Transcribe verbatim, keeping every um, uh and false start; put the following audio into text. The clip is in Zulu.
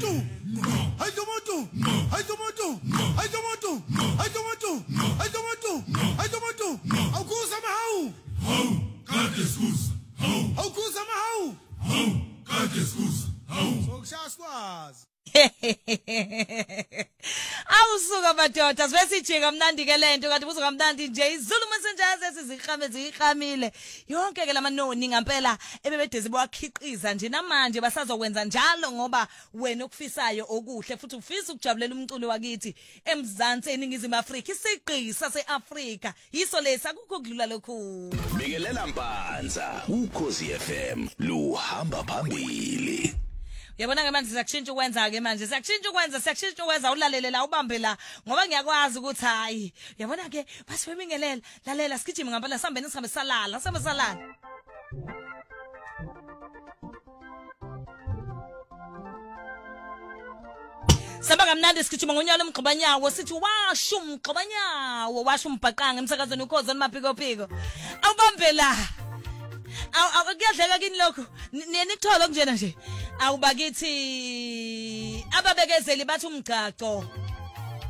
Haitomoto, Haitomoto, Haitomoto, Haitomoto, Haitomoto, Haitomoto, Haitomoto, Aukuza mahau. Hau, kade skuza. Hau, Aukuza mahau. hau, kade skuza. Hau. Sokushaswazi. Awusuka madoda sibesijika mnandi ke lento kanti busuka mnandi nje izulu messenjers esizikhame zikhamile yonke ke lamanoni ngempela ebebedezi bwakhiqiza nje namanje basazokwenza njalo ngoba wena ukufisayo okuhle futhi ufisa ukujabulela umculo wakithi eMzansi eNingizimu Afrika isiqisa seAfrika yiso lesa akukho kudlula lokhu Bikelela Mpanza uKhosi F M luhamba phambili. Yabona ke manje siyakushintsha ukwenza ke manje siyakushintsha ukwenza siyakushintsha ukwenza ulalele la ubambe la ngoba ngiyakwazi ukuthi hayi yabona ke basibingelela lalela sigijime ngempela sihambeni sihambe salala sihambe salala Samba kamnandi sigijima ngonyalo umgqibanyawo sithi washu umgqibanyawo washu umbhaqanga emsakazweni uKhozi maphiko phiko awubambe la Aw akuyadleka kini lokho nenithola kunjena nje awubakithi ababekezeli bathi umgcaco